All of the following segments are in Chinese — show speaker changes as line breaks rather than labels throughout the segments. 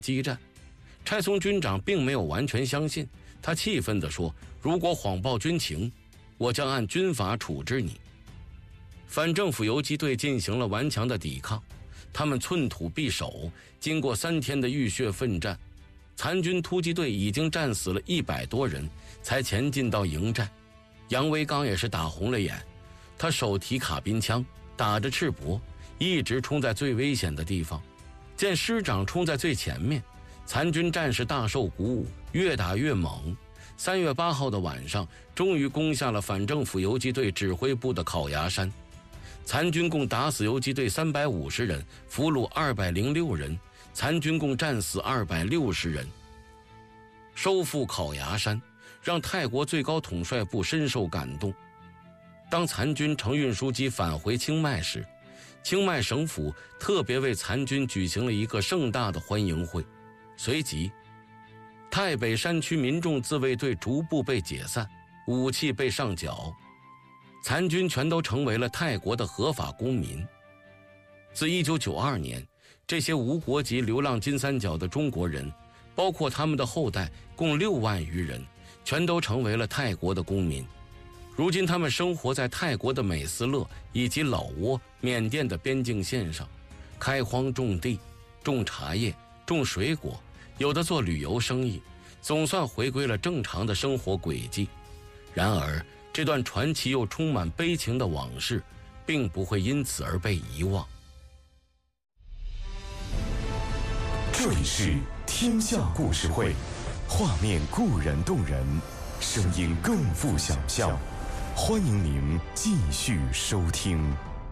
激战。蔡松军长并没有完全相信，他气愤地说：“如果谎报军情，我将按军法处置你。”反政府游击队进行了顽强的抵抗，他们寸土必守，经过3天的浴血奋战，残军突击队已经战死了100多人，才前进到营寨。杨维刚也是打红了眼，他手提卡宾枪，打着赤膊，一直冲在最危险的地方。见师长冲在最前面，残军战士大受鼓舞，越打越猛。3月8号的晚上，终于攻下了反政府游击队指挥部的烤牙山。残军共打死游击队350人，俘虏206人，残军共战死260人。收复烤牙山，让泰国最高统帅部深受感动。当残军乘运输机返回清迈时，清迈省府特别为残军举行了一个盛大的欢迎会。随即，泰北山区民众自卫队逐步被解散，武器被上缴，残军全都成为了泰国的合法公民。自1992年，这些无国籍流浪金三角的中国人，包括他们的后代，共6万余人，全都成为了泰国的公民。如今他们生活在泰国的美斯乐以及老挝、缅甸的边境线上，开荒种地，种茶叶，种水果，有的做旅游生意，总算回归了正常的生活轨迹。然而，这段传奇又充满悲情的往事，并不会因此而被遗忘。
这里是天下故事会，画面固然动人，声音更富想象。欢迎您继续收听。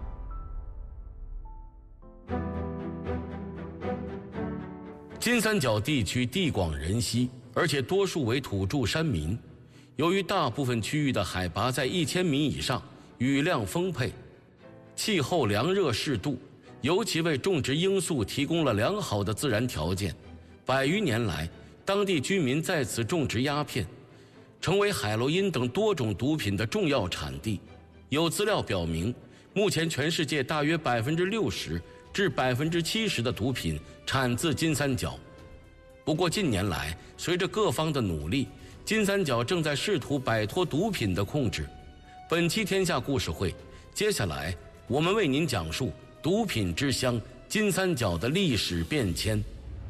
金三角地区地广人稀，而且多数为土著山民。由于大部分区域的海拔在1000米以上，雨量丰沛，气候凉热适度，尤其为种植罂粟提供了良好的自然条件。100余年来，当地居民在此种植鸦片，成为海洛因等多种毒品的重要产地。有资料表明，目前全世界大约60%至70%的毒品产自金三角。不过近年来，随着各方的努力，金三角正在试图摆脱毒品的控制。本期天下故事会，接下来我们为您讲述毒品之乡金三角的历史变迁。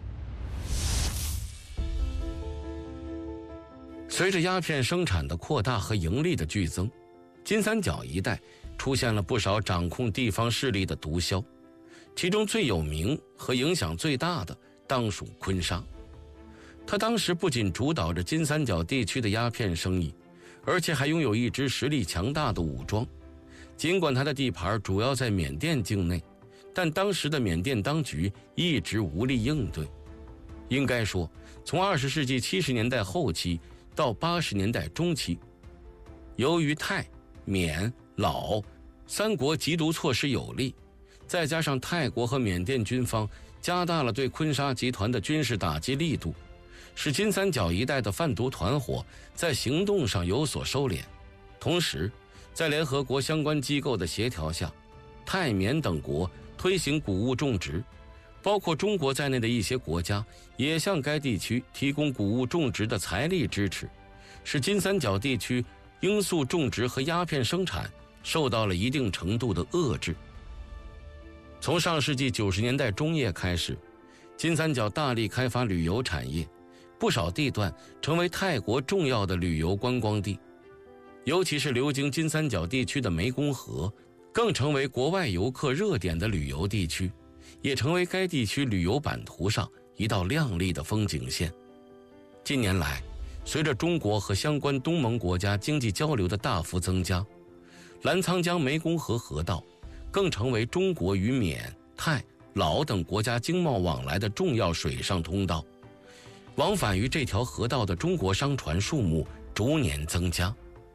随着鸦片生产的扩大和盈利的剧增，金三角一带出现了不少掌控地方势力的毒枭，其中最有名和影响最大的当属坤沙。他当时不仅主导着金三角地区的鸦片生意，而且还拥有一支实力强大的武装。尽管他的地盘主要在缅甸境内，但当时的缅甸当局一直无力应对。应该说，从20世纪70年代后期到80年代中期，由于泰、缅、老3国缉毒措施有力，再加上泰国和缅甸军方加大了对坤沙集团的军事打击力度，使金三角一带的贩毒团伙在行动上有所收敛。同时，在联合国相关机构的协调下，泰缅等国推行谷物种植，包括中国在内的一些国家也向该地区提供谷物种植的财力支持，使金三角地区罂粟种植和鸦片生产受到了一定程度的遏制。从上世纪90年代中叶开始，金三角大力开发旅游产业，不少地段成为泰国重要的旅游观光地，尤其是流经金三角地区的湄公河，更成为国外游客热点的旅游地区，也成为该地区旅游版图上一道亮丽的风景线。近年来，随着中国和相关东盟国家经济交流的大幅增加，澜沧江湄公河河道更成为中国与缅、泰、老等国家经贸往来的重要水上通道。往返于这条河道的中国商船数目逐年增加。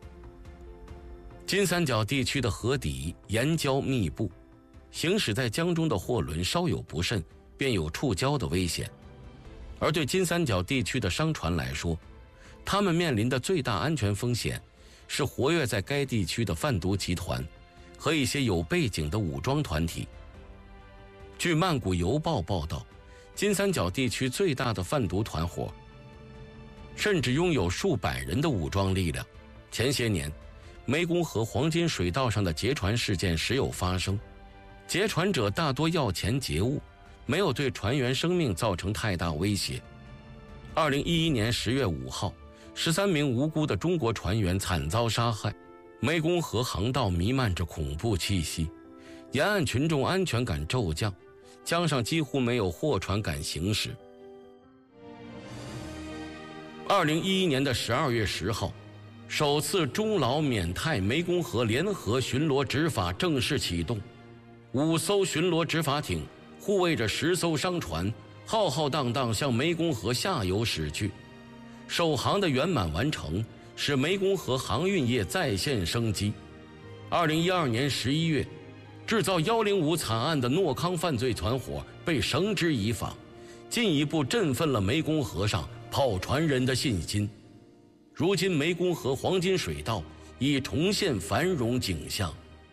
金三角地区的河底岩礁密布，行驶在江中的货轮稍有不慎，便有触礁的危险。而对金三角地区的商船来说，他们面临的最大安全风险是活跃在该地区的贩毒集团和一些有背景的武装团体。据曼谷邮报报道， 金三角地区最大的贩毒团伙，甚至拥有数百人的武装力量。前些年，湄公河黄金水道上的劫船事件时有发生，劫船者大多要钱劫物，没有对船员生命造成太大威胁。2011年10月5号，13名无辜的中国船员惨遭杀害，湄公河航道弥漫着恐怖气息，沿岸群众安全感骤降，江上几乎没有货船敢行驶。2011年的12月10号，首次中老缅泰湄公河联合巡逻执法正式启动，5艘巡逻执法艇护卫着10艘商船，浩浩荡荡向湄公河下游驶去。首航的圆满完成，使湄公河航运业再现生机。2012年11月，制造105惨案的诺康犯罪团伙被绳之以法，进一步振奋了湄公河上跑船人的信心。如今湄公河黄金水道已重现繁荣景象。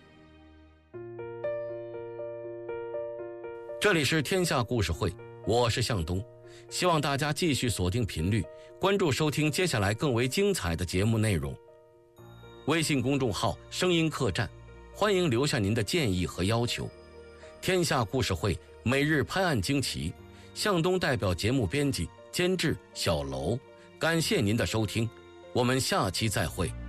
这里是天下故事会，我是向东，希望大家继续锁定频率，关注收听接下来更为精彩的节目内容。微信公众号声音客栈，欢迎留下您的建议和要求。天下故事会每日拍案惊奇，向东代表节目编辑监制小楼，感谢您的收听，我们下期再会。